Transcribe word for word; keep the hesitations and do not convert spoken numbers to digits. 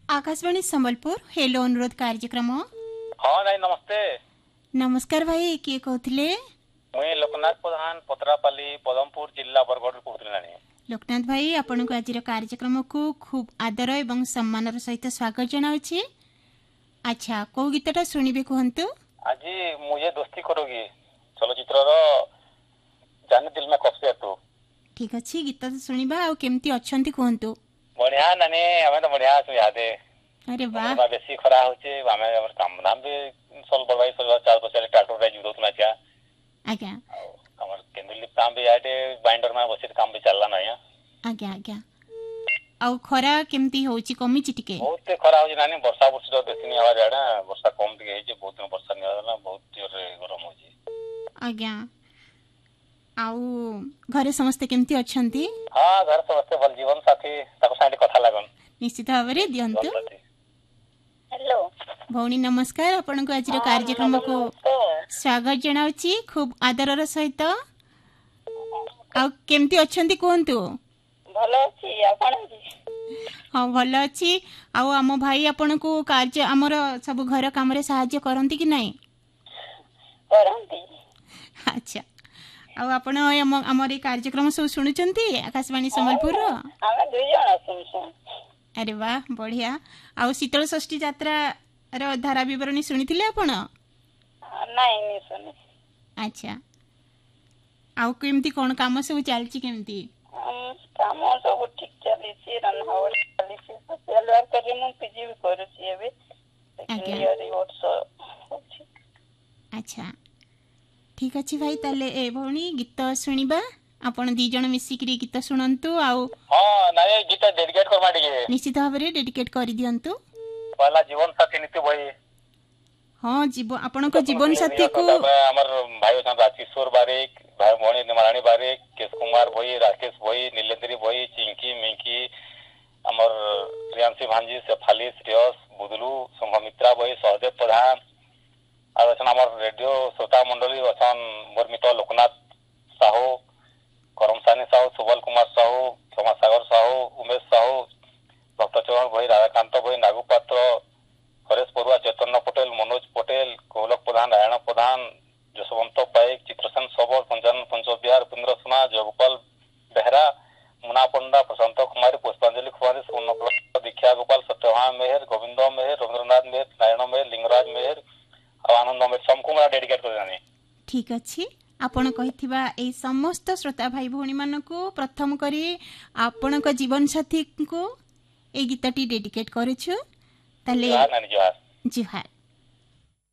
Akashvani Sambalpur hello अनुरोध कार्यक्रम। हाँ नाई नमस्ते। नमस्कार भाई, किए कहथिले? मुई लोकनाथ प्रधान पतरापाली पदमपुर जिला बरगढ़ कहथिले नानी। लोकनाथ भाई, आपण को आज कार्यक्रम को खूब आदर एवं सम्मान सहित स्वागत जनाउछि। अच्छा, को गीतटा सुनिबे कहंतु? आज मुझे दोस्ती करोगी चलचित्र रो जाने दिल में कब से तू। ठीक अछि, गीत तो सुनिबा। आ केमती अछंती कहंतु? बढ़िया नानी, हमें तो बढ़िया सु यादे। अरे वाह, बेसी खरा होचे हमें हमर काम नाम भी सोल बड़ाई सोल चार बजे ट्रैक्टर रे जुदो तुना क्या आज्ञा हमर केंद्र लिप काम भी आटे बाइंडर में बसे काम भी चलला नहीं। आज्ञा आज्ञा आ खरा केमती होची? कमी चिटिके बहुत खरा होची नानी। वर्षा वर्षी रो देखनी हवा जाडा वर्षा कम भी हेचे, बहुत दिन वर्षा नहीं होला, बहुत जोर गरम होची। आज्ञा आउ घरे समस्त केमती अछंती? हाँ, घर समस्त भल। जीवन साथी ताको साइड कथा लागन निश्चित भाव रे दियंतु। हेलो भौणी नमस्कार, आपण को आज कार्यक्रम को स्वागत जनाउछि खूब आदरर सहित। आ केमती अछंती कहंतु? भलो अछि, आपण जी? हाँ भल अच्छी। आउ आम भाई आपण को कार्य आमर सब घर काम रे सहाय्य करंती कि नहीं? करंती। अच्छा, आउ आपण हमर कार्यक्रम सब सुनुचंती आकाशवाणी संबलपुर रो? हमें दुई जण सुनछन। अरे वाह, बढ़िया। आउ शीतल षष्ठी यात्रा रो धारा विवरणी सुनिथिले आपण? नहीं नहीं सुनी। अच्छा, आउ केमती कोन काम सब चलची केमती? काम सब ठीक चली छी, रनहावल चली छी, सोशल वर्क करी मु पीजी भी करू छी एबे। क्लियर वर्ष अच्छा, ठीक अछि भाई। ताले ए भौणी गीत सुनिबा। आपण दी जण मिसिकरी गीत सुनंतु। आउ हां नाय गीत डेडिकेट करबा दिए निश्चित भाव रे डेडिकेट करि दियंतु। पहला जीवन साथी नीति भाई। हां, जीव आपण को जीवन साथी को हमर भाई छन राजकिशोर बारिक, भाई भौणी निमाराणी बारिक, केश कुमार भाई, राकेश भाई, नीलेंद्री भाई, चिंकी मिंकी, हमर प्रियांशी भांजी, शेफाली, श्रेयस, बुदलू, संघमित्रा भाई, सहदेव प्रधान और अछन हमर रेडियो श्रोता मंडली अछन मोर मित्र लोकनाथ साहू, करमसानी साहू, सुबल कुमार साहू, क्षमा सागर साहू, उमेश साहू, भक्तचरण भाई, राधाकांत भाई, नागू पात्र, हरेश परुआ, चैतन्य पटेल, मनोज पटेल, कौलक प्रधान, नारायण प्रधान, जसवंत पाइक, चित्रसेन सबल, पंचानन पंचबिहार, उपेंद्र सुना, जयगोपाल बेहरा, मुना पंडा, प्रशांत कुमारी, पुष्पांजलि कुमारी, पूर्ण दीक्षा गोपाल, सत्यभान मेहर, गोविंद मेहर, रवींद्रनाथ मेहर, नारायण मेहर, लिंगराज मेहर और आनंद मेहर सबको मैं डेडिकेट कर जानी। ठीक अछि। आपण कहिथिबा ए समस्त श्रोता भाई भौणी मानको प्रथम करी आपण को जीवन साथी को ए गीतटी डेडिकेट करिछु। ताले जोहार नानी, जोहार। जोहार।